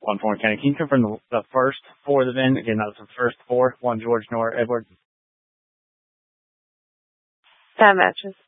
One for Kenny. Can you confirm the first for the VIN? Again, that was the first four. One George, Nora, Edward. That matches.